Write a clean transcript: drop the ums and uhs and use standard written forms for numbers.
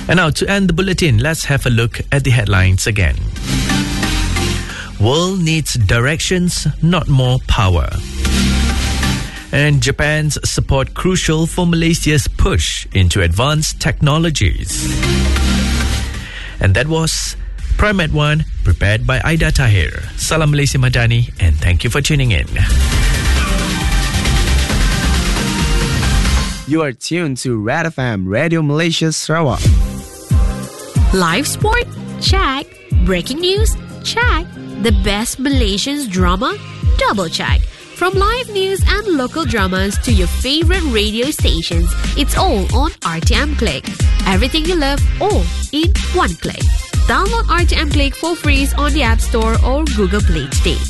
And now to end the bulletin, let's have a look at the headlines again. World needs directions, not more power. And Japan's support crucial for Malaysia's push into advanced technologies. And that was Prime at 1, prepared by Aida Tahir. Salam Malaysia Madani, and thank you for tuning in. You are tuned to Red FM Radio Malaysia Sarawak. Live sport? Check. Breaking news? Check. The best Malaysian drama? Double check. From live news and local dramas to your favorite radio stations, it's all on RTM Click. Everything you love, all in one click. Download RTM Click for free on the App Store or Google Play today.